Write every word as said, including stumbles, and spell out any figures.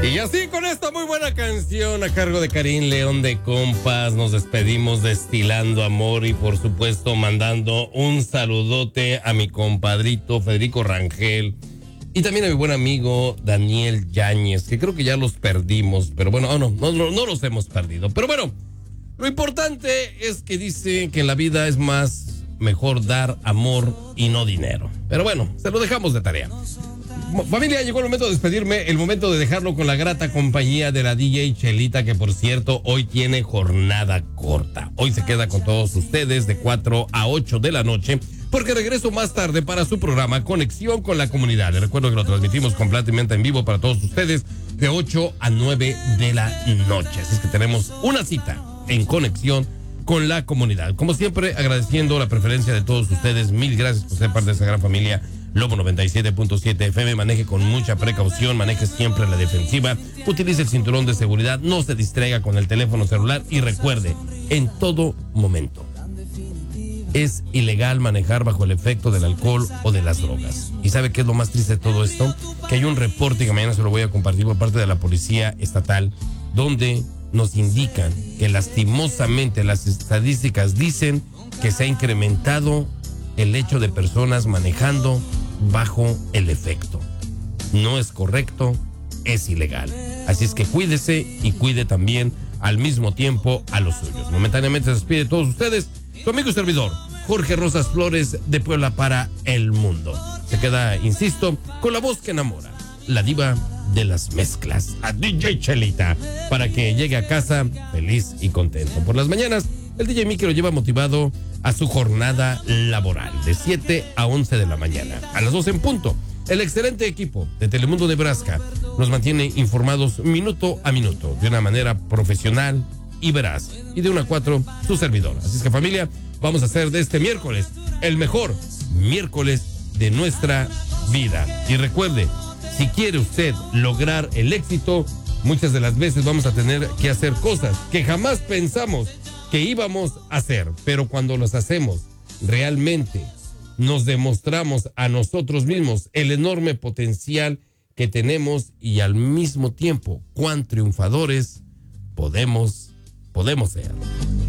Y así con esta muy buena canción a cargo de Karim León de Compas, nos despedimos destilando amor y por supuesto mandando un saludote a mi compadrito Federico Rangel y también a mi buen amigo Daniel Yáñez, que creo que ya los perdimos, pero bueno, oh no, no, no, no los hemos perdido. Pero bueno, lo importante es que dice que en la vida es más mejor dar amor y no dinero. Pero bueno, se lo dejamos de tarea. Familia, llegó el momento de despedirme, el momento de dejarlo con la grata compañía de la D J Chelita, que por cierto hoy tiene jornada corta. Hoy se queda con todos ustedes de cuatro a ocho de la noche, porque regreso más tarde para su programa Conexión con la Comunidad. Les recuerdo que lo transmitimos completamente en vivo para todos ustedes de ocho a nueve de la noche. Así es que tenemos una cita en Conexión con la Comunidad. Como siempre, agradeciendo la preferencia de todos ustedes. Mil gracias por ser parte de esa gran familia. Lobo noventa y siete punto siete F M, maneje con mucha precaución, maneje siempre a la defensiva, utilice el cinturón de seguridad, no se distraiga con el teléfono celular y recuerde, en todo momento, es ilegal manejar bajo el efecto del alcohol o de las drogas. ¿Y sabe qué es lo más triste de todo esto? Que hay un reporte que mañana se lo voy a compartir por parte de la Policía Estatal, donde nos indican que lastimosamente las estadísticas dicen que se ha incrementado el hecho de personas manejando bajo el efecto. No es correcto, es ilegal. Así es que cuídese y cuide también al mismo tiempo a los suyos. Momentáneamente se despide de todos ustedes su amigo y servidor, Jorge Rosas Flores, de Puebla para el mundo. Se queda, insisto, con la voz que enamora, la diva de las mezclas, a D J Chelita, para que llegue a casa feliz y contento. Por las mañanas, el D J Mickey lo lleva motivado a su jornada laboral de siete a once de la mañana. A las doce en punto, el excelente equipo de Telemundo Nebraska nos mantiene informados minuto a minuto, de una manera profesional y veraz. Y de una a cuatro, su servidor. Así es que, familia, vamos a hacer de este miércoles el mejor miércoles de nuestra vida. Y recuerde, si quiere usted lograr el éxito, muchas de las veces vamos a tener que hacer cosas que jamás pensamos que íbamos a hacer, pero cuando los hacemos, realmente nos demostramos a nosotros mismos el enorme potencial que tenemos y al mismo tiempo cuán triunfadores podemos, podemos ser.